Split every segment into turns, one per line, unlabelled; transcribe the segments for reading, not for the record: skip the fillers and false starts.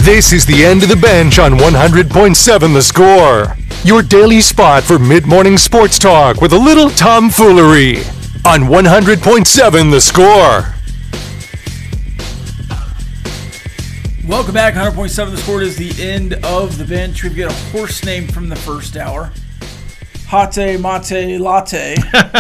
This is the end of the bench on 100.7 The Score. Your daily spot for mid-morning sports talk with a little tomfoolery on 100.7 The Score.
Welcome back. 100.7 The Score is the end of the bench. We've got a horse name from the first hour. Hate Mate Latte.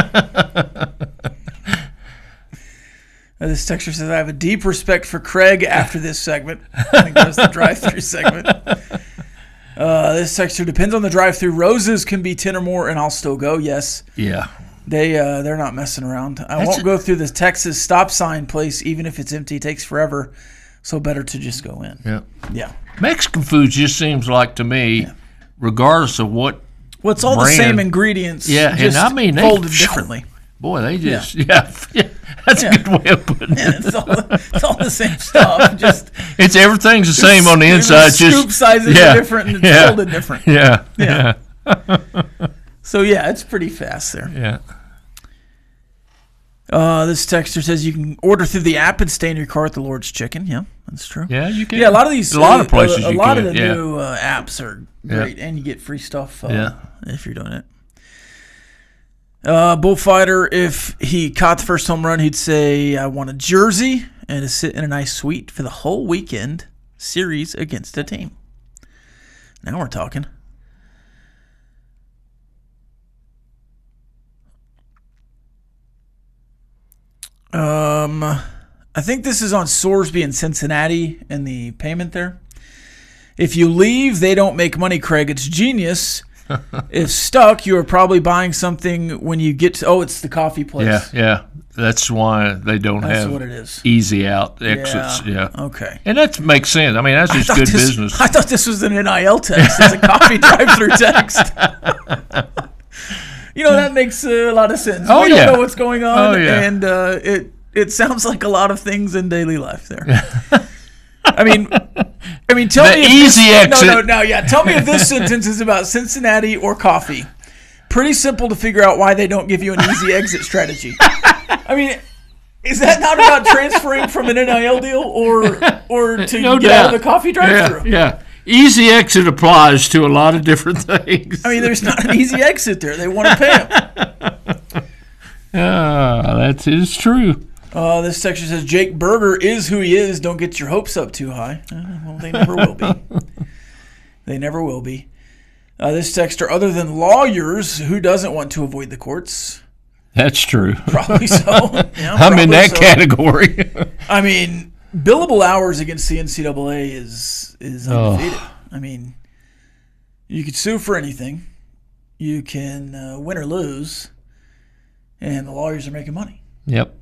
This texter says, I have a deep respect for Craig after this segment. I think that was the drive-thru segment. This texter, depends on the drive-thru. Roses can be 10 or more, and I'll still go. Yes.
Yeah.
They're not messing around. I won't go through the Texas stop sign place, even if it's empty. It takes forever, so better to just go in.
Yeah.
Yeah.
Mexican food just seems like to me, regardless of what.
Well, it's all the same ingredients.
Yeah,
just
and I mean,
folded differently.
Boy, they just that's a good way of putting it.
It's all the same stuff. Just
everything's the same on the inside.
The scoop sizes are different and it's folded different.
Yeah.
So it's pretty fast there.
Yeah.
This texter says you can order through the app and stay in your car at the Lord's Chicken. Yeah, that's true.
Yeah, you can.
Yeah, a lot of these,
a lot of places,
a lot of the new apps are great, and you get free stuff. If you're doing it. Bullfighter, if he caught the first home run, he'd say, I want a jersey and to sit in a nice suite for the whole weekend series against a team. Now we're talking. I think this is on Sorsby and Cincinnati and the payment there. If you leave, they don't make money, Craig. It's genius. If stuck, you are probably buying something when you get to, it's the coffee place.
Yeah. That's why they don't have
what it is.
Easy out exits. Yeah.
Okay.
And that makes sense. I mean, that's just good business.
I thought this was an NIL text. It's a coffee drive-through text. That makes a lot of sense. We don't know what's going on, and it sounds like a lot of things in daily life there. I mean, tell me if
easy exit.
Tell me if this sentence is about Cincinnati or coffee. Pretty simple to figure out why they don't give you an easy exit strategy. I mean, is that not about transferring from an NIL deal or to get out of the coffee drive-thru?
Yeah. Easy exit applies to a lot of different things.
I mean, there's not an easy exit there. They want to pay them.
That is true.
This section says, Jake Berger is who he is. Don't get your hopes up too high. Well, they never will be. They never will be. This texter, other than lawyers, who doesn't want to avoid the courts?
That's true.
Probably so.
I'm in that category.
I mean, billable hours against the NCAA is undefeated. I mean, you could sue for anything. You can win or lose, and the lawyers are making money.
Yep.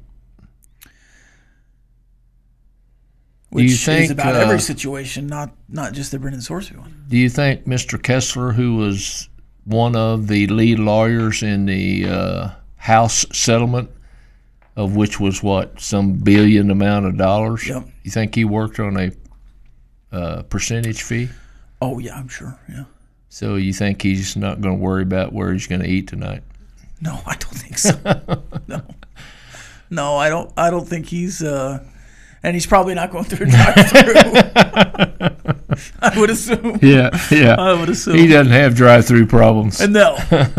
Which is about every situation, not just the Brendan Sorsby one.
Do you think Mr. Kessler, who was one of the lead lawyers in the House settlement, of which was some billion amount of dollars, you think he worked on a percentage fee?
Oh, yeah, I'm sure, yeah.
So you think he's not going to worry about where he's going to eat tonight?
No, I don't think so. No, I don't think he's... And he's probably not going through a drive-thru. I would assume.
Yeah.
I would assume.
He doesn't have drive-through problems.
No,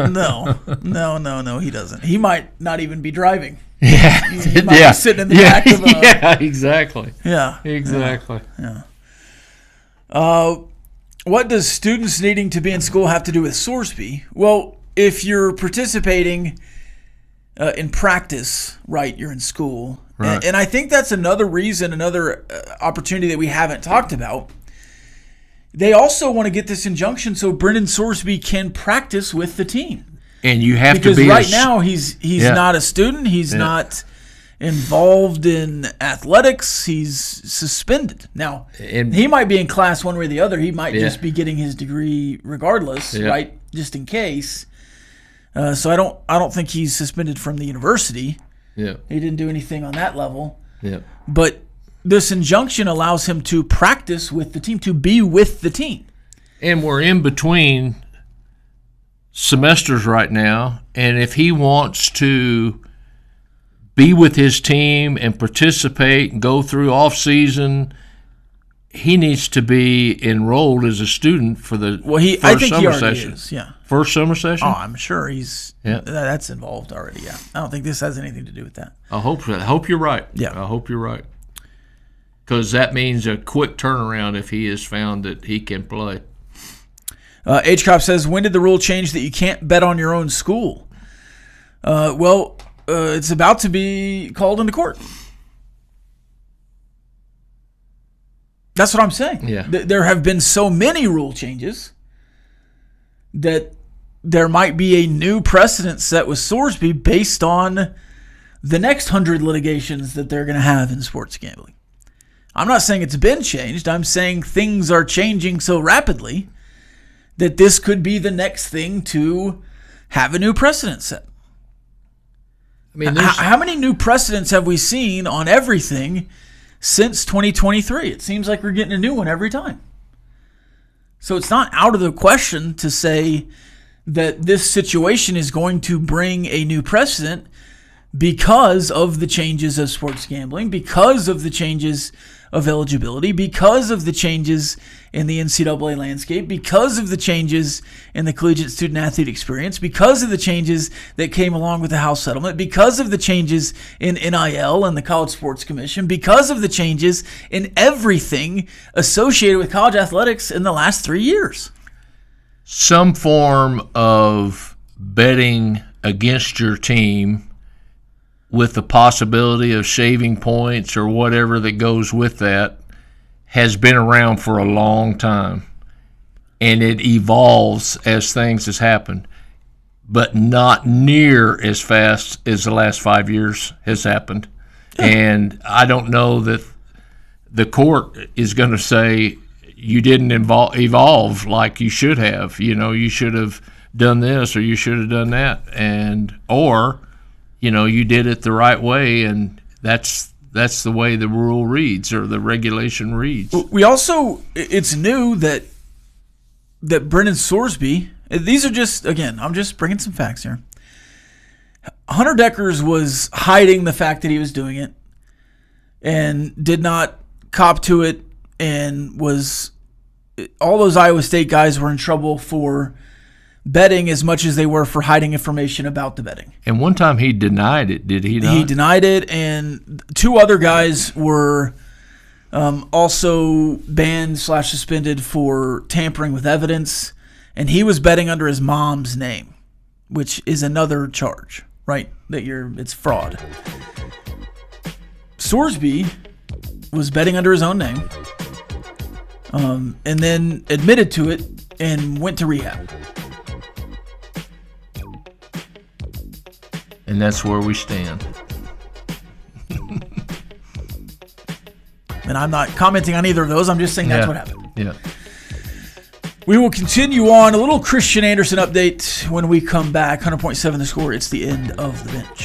he doesn't. He might not even be driving.
Yeah.
He might be sitting in the back of a...
Yeah, exactly.
Yeah.
Exactly.
Yeah. What does students needing to be in school have to do with Sorsby? Well, if you're participating in practice, right, you're in school. Right. And I think that's another reason, another opportunity that we haven't talked about. They also want to get this injunction so Brendan Sorsby can practice with the team.
And you have
to be... Because right now he's
Yeah.
not a student. He's not involved in athletics. He's suspended. Now, he might be in class one way or the other. He might just be getting his degree regardless, right, just in case. So I don't think he's suspended from the university.
Yeah.
He didn't do anything on that level.
Yeah.
But this injunction allows him to practice with the team, to be with the team.
And we're in between semesters right now, and if he wants to be with his team and participate and go through off season he needs to be enrolled as a student for the
I think he already is, yeah.
First summer session?
Oh, I'm sure that's involved already, yeah. I don't think this has anything to do with that.
I hope you're right.
Yeah.
I hope you're right. Because that means a quick turnaround if he is found that he can play.
H-Cop says, when did the rule change that you can't bet on your own school? It's about to be called into court. That's what I'm saying.
Yeah.
There have been so many rule changes that there might be a new precedent set with Sorsby based on the next 100 litigations that they're going to have in sports gambling. I'm not saying it's been changed. I'm saying things are changing so rapidly that this could be the next thing to have a new precedent set. I mean, how many new precedents have we seen on everything since 2023? It seems like we're getting a new one every time. So it's not out of the question to say that this situation is going to bring a new precedent because of the changes of sports gambling, because of the changes of eligibility, because of the changes in the NCAA landscape, because of the changes in the collegiate student-athlete experience, because of the changes that came along with the House settlement, because of the changes in NIL and the College Sports Commission, because of the changes in everything associated with college athletics in the last 3 years.
Some form of betting against your team with the possibility of shaving points or whatever that goes with that has been around for a long time. And it evolves as things has happened, but not near as fast as the last 5 years has happened. And I don't know that the court is going to say you didn't evolve like you should have. You know, you should have done this or you should have done that. Or you did it the right way, and that's the way the rule reads or the regulation reads.
We also, it's new that Brendan Sorsby, these are just, again, I'm just bringing some facts here. Hunter Dekkers was hiding the fact that he was doing it and did not cop to it, and all those Iowa State guys were in trouble for betting as much as they were for hiding information about the betting.
And one time he denied it, did he not?
He denied it, and 2 other guys were also banned / suspended for tampering with evidence, and he was betting under his mom's name, which is another charge, right? It's fraud. Sorsby was betting under his own name, and then admitted to it and went to rehab.
And that's where we stand.
And I'm not commenting on either of those. I'm just saying that's what happened.
Yeah.
We will continue on. A little Christian Anderson update when we come back. 100.7 The Score. It's the end of the bench.